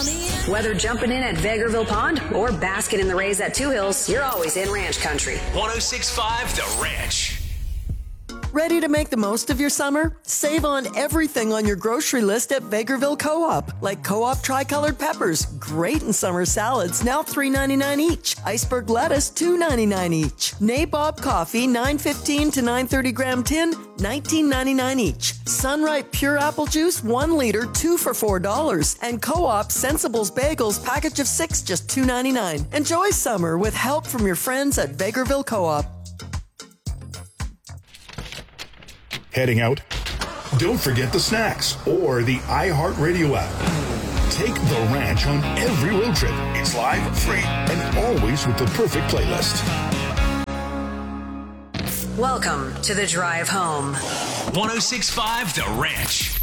Whether jumping in at Vegreville Pond or basking in the rays at Two Hills, you're always in ranch country. 106.5 The Ranch. Ready to make the most of your summer? Save on everything on your grocery list at Vegreville Co-op, like Co-op tricolored peppers, great in summer salads, now $3.99 each. Iceberg lettuce, $2.99 each. Nabob coffee, $9.15 to $9.30 gram tin, $19.99 each. Sunripe pure apple juice, 1 liter, 2 for $4. And Co-op Sensibles Bagels, package of 6, just $2.99. Enjoy summer with help from your friends at Vegreville Co-op. Heading out? Don't forget the snacks or the iHeartRadio app. Take The Ranch on every road trip. It's live, free, and always with the perfect playlist. Welcome to the drive home. 106.5 The Ranch.